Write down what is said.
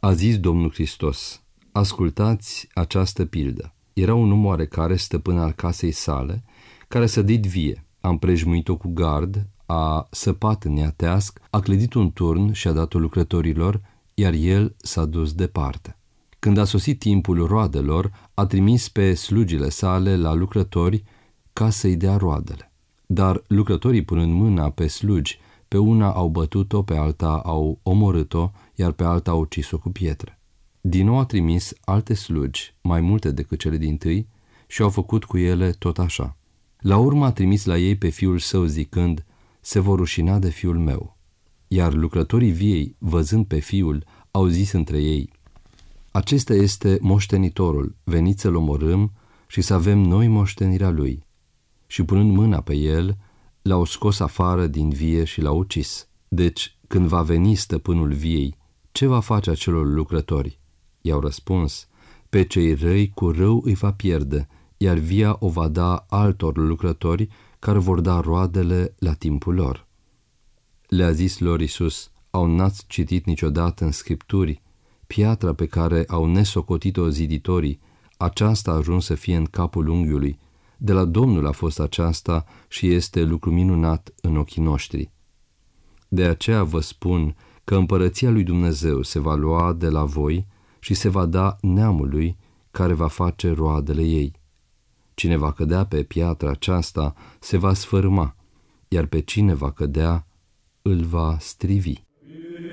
A zis Domnul Hristos: ascultați această pildă. Era un om oarecare, stăpân al casei sale, care a sădit vie, a împrejmuit-o cu gard, a săpat în ea teasc, a clădit un turn și a dat-o lucrătorilor, iar el s-a dus departe. Când a sosit timpul roadelor, a trimis pe slugile sale la lucrători ca să-i dea roadele. Dar lucrătorii, punând mâna pe slugi, pe una au bătut-o, pe alta au omorât-o, iar pe alta au ucis-o cu pietre. Din nou a trimis alte slugi, mai multe decât cele dintâi, și au făcut cu ele tot așa. La urmă a trimis la ei pe fiul său zicând: se vor rușina de fiul meu. Iar lucrătorii viei, văzând pe fiul, au zis între ei: acesta este moștenitorul, veniți să-l omorâm și să avem noi moștenirea lui. Și punând mâna pe el, l-au scos afară din vie și l-au ucis. Deci, când va veni stăpânul viei, ce va face acelor lucrători? I-au răspuns: pe cei răi cu rău îi va pierde, iar via o va da altor lucrători care vor da roadele la timpul lor. Le-a zis lor Iisus: n-ați citit niciodată în Scripturi: piatra pe care au nesocotit-o ziditorii, aceasta a ajuns să fie în capul unghiului. De la Domnul a fost aceasta și este lucru minunat în ochii noștri. De aceea vă spun că împărăția lui Dumnezeu se va lua de la voi și se va da neamului care va face roadele ei. Cine va cădea pe piatra aceasta se va sfărâma, iar pe cine va cădea îl va strivi.